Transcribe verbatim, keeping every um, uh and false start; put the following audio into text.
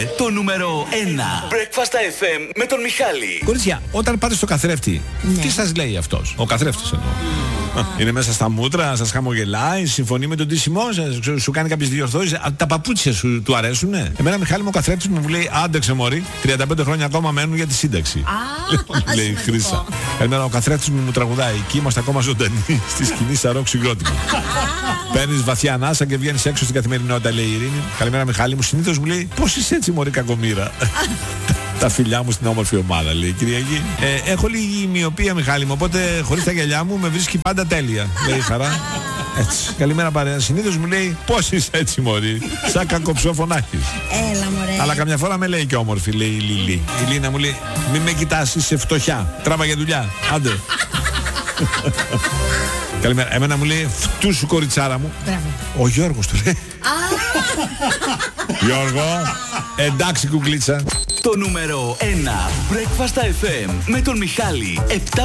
Το νούμερο ένα. Breakfast εφ εμ με τον Μιχάλη. Κορίτσια, όταν πάτε στο καθρέφτη, ναι. τι σας λέει αυτός? Ο καθρέφτης εννοώ. Είναι μέσα στα μούτρα, σας χαμογελάει, συμφωνεί με τον ντύσιμό σας, σου κάνει κάποιες διορθώσεις. Τα παπούτσια σου του αρέσουνε? Εμένα, Μιχάλη μου, ο καθρέφτης μου λέει: άντεξε μωρή, τριάντα πέντε χρόνια ακόμα μένουν για τη σύνταξη. Α, λέει Χρύσα. Εμένα ο καθρέφτης μου μου τραγουδάει. Εκεί είμαστε ακόμα ζωντανοί στη σκηνή σαν ροκ συγκρότημα. Παίρνεις βαθιά ανάσα και βγαίνεις έξω στην καθημερινότητα, λέει η Ειρήνη. Καλημέρα, Μιχάλη μου. Συνήθως μου λέει: πώς είσαι έτσι, μωρή κακομοίρα? Τα φιλιά μου στην όμορφη ομάδα, λέει η Κυριακή. Ε, έχω λίγη μοιοπία, Μιχάλη μου, οπότε χωρίς τα γυαλιά μου με βρίσκει πάντα τέλεια, λέει η Χαρά. Έτσι. Καλημέρα, παρέα. Συνήθως μου λέει: πώς είσαι έτσι, μωρή? Σαν κακοψόφωνάχης. Έλα, μωρέ. Αλλά καμιά φορά με λέει και όμορφη, λέει η Λίλη. Η Λίνα μου λέει: μη με κοιτάς, είσαι φτωχιά. Τράβα για δουλειά. Άντε. Καλημέρα. Εμένα μου λέει: φτού σου, κοριτσάρα μου. Μπράβο. Ο Γιώργος του λέει: Γιώργο, εντάξει, κουκλίτσα. Το νούμερο ένα. Breakfast εφ εμ με τον Μιχάλη.